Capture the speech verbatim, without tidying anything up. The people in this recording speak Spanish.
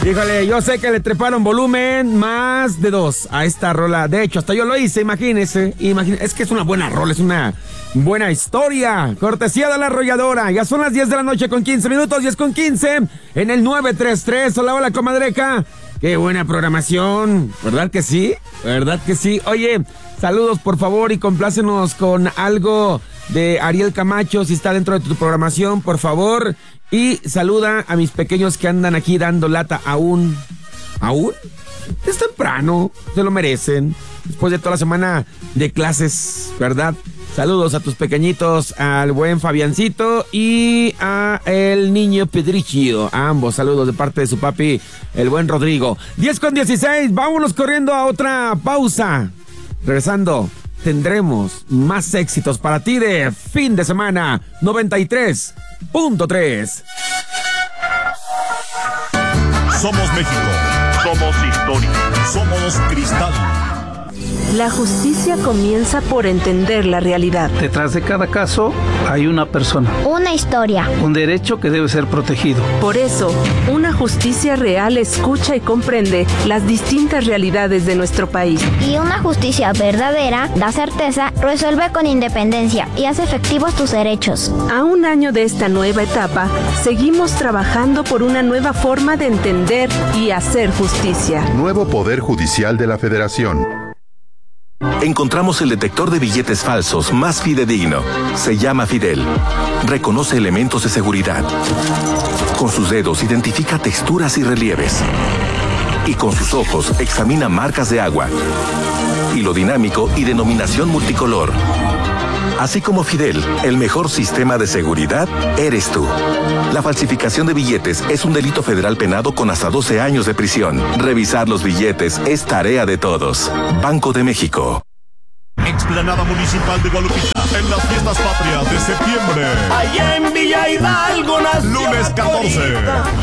Híjole, yo sé que le treparon volumen más de dos a esta rola. De hecho, hasta yo lo hice, imagínese. imagínese. Es que es una buena rola, es una buena historia. Cortesía de La Arrolladora. Ya son las diez de la noche con quince minutos, diez con quince en el nueve tres tres. Hola, hola, comadreca. Qué buena programación, ¿verdad que sí? ¿Verdad que sí? Oye, saludos por favor y complácenos con algo de Ariel Camacho, si está dentro de tu programación, por favor. Y saluda a mis pequeños que andan aquí dando lata aún. ¿Aún? Es temprano, se lo merecen. Después de toda la semana de clases, ¿verdad? Saludos a tus pequeñitos, al buen Fabiancito y a el niño Pedrichio. A ambos, saludos de parte de su papi, el buen Rodrigo. diez con dieciséis, vámonos corriendo a otra pausa. Regresando, tendremos más éxitos para ti de fin de semana. noventa y tres punto tres. Somos México. Somos historia. Somos cristal. La justicia comienza por entender la realidad. Detrás de cada caso hay una persona. Una historia. Un derecho que debe ser protegido. Por eso, una justicia real escucha y comprende las distintas realidades de nuestro país. Y una justicia verdadera da certeza, resuelve con independencia y hace efectivos tus derechos. A un año de esta nueva etapa, seguimos trabajando por una nueva forma de entender y hacer justicia. Nuevo Poder Judicial de la Federación. Encontramos el detector de billetes falsos más fidedigno. Se llama Fidel. Reconoce elementos de seguridad. Con sus dedos identifica texturas y relieves. Y con sus ojos examina marcas de agua. Hilo dinámico y denominación multicolor. Así como Fidel, el mejor sistema de seguridad eres tú. La falsificación de billetes es un delito federal penado con hasta doce años de prisión. Revisar los billetes es tarea de todos. Banco de México. Explanada Municipal de Guadalupita, en las fiestas patrias de septiembre. Allá en Villa Hidalgo nació Lunes catorce.